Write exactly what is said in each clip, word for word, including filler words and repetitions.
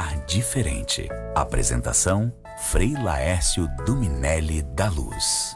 olhar diferente. Apresentação: Frei Laércio Duminelli da Luz.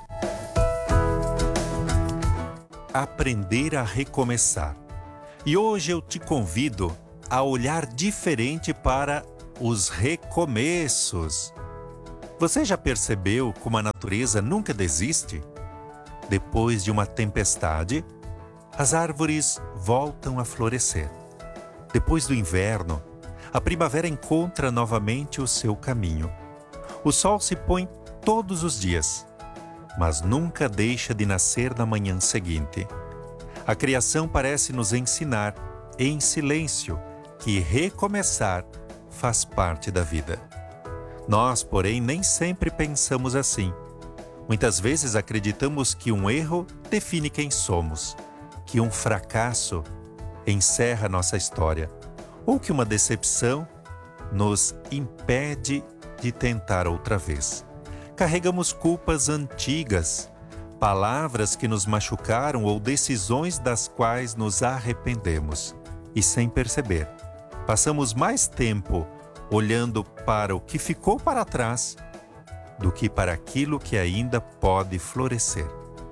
Aprender a recomeçar. E hoje eu te convido a olhar diferente para os recomeços. Você já percebeu como a natureza nunca desiste? Depois de uma tempestade, as árvores voltam a florescer. Depois do inverno, a primavera encontra novamente o seu caminho. O sol se põe todos os dias, mas nunca deixa de nascer na manhã seguinte. A criação parece nos ensinar, em silêncio, que recomeçar faz parte da vida. Nós, porém, nem sempre pensamos assim. Muitas vezes acreditamos que um erro define quem somos, que um fracasso encerra nossa história, ou que uma decepção nos impede de tentar outra vez. Carregamos culpas antigas, palavras que nos machucaram ou decisões das quais nos arrependemos. E sem perceber, passamos mais tempo olhando para o que ficou para trás do que para aquilo que ainda pode florescer.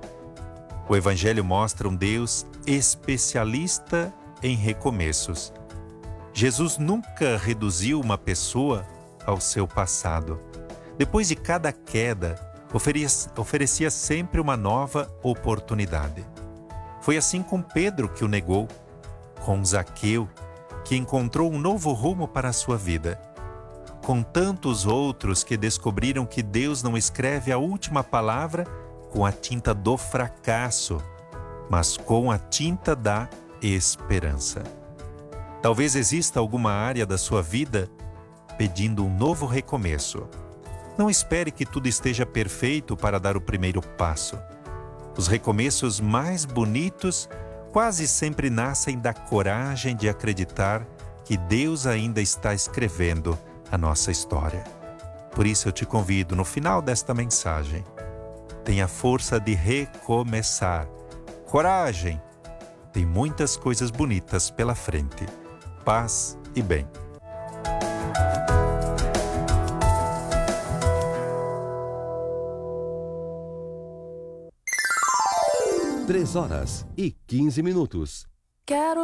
O Evangelho mostra um Deus especialista em recomeços. Jesus nunca reduziu uma pessoa ao seu passado. Depois de cada queda, oferecia, oferecia sempre uma nova oportunidade. Foi assim com Pedro, que o negou, com Zaqueu, que encontrou um novo rumo para a sua vida, com tantos outros que descobriram que Deus não escreve a última palavra com a tinta do fracasso, mas com a tinta da esperança. Talvez exista alguma área da sua vida pedindo um novo recomeço. Não espere que tudo esteja perfeito para dar o primeiro passo. Os recomeços mais bonitos quase sempre nascem da coragem de acreditar que Deus ainda está escrevendo a nossa história. Por isso eu te convido, no final desta mensagem, tenha a força de recomeçar. Coragem! Tem muitas coisas bonitas pela frente. Paz e bem. Três horas e quinze minutos. Quero